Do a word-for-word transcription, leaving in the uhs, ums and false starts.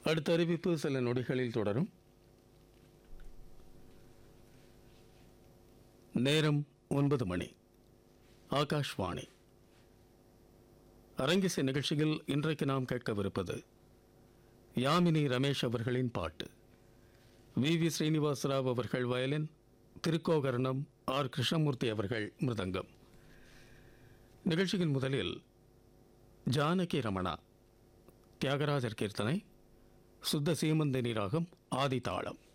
அடுத்த அறிவிப்பு சில நொடிகளில் தொடரும். நேரம் ஒன்பது மணி. ஆகாஷ்வாணி. அரங்கிசை நிகழ்ச்சியில் இன்றைக்கு நாம் கேட்கவிருப்பது யாமினி ரமேஷ் அவர்களின் பாட்டு. வி வி ஸ்ரீனிவாசராவ் அவர்கள் வயலின், திருக்கோகர்ணம், ஆர் கிருஷ்ணமூர்த்தி அவர்கள் மிருதங்கம். நிகழ்ச்சியின் முதலில் ஜானகி ரமணா, தியாகராஜர் கீர்த்தனை, சுத்த சீமந்தினி ராகம், ஆதி தாளம்.